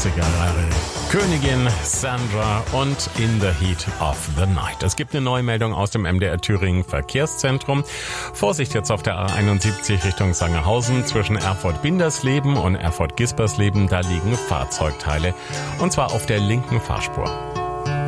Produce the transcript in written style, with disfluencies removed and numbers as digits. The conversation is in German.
80er Jahre. Königin Sandra und In the Heat of the Night. Es gibt eine Neumeldung aus dem MDR Thüringen Verkehrszentrum. Vorsicht jetzt auf der A71 Richtung Sangerhausen zwischen Erfurt-Bindersleben und Erfurt-Gispersleben. Da liegen Fahrzeugteile und zwar auf der linken Fahrspur.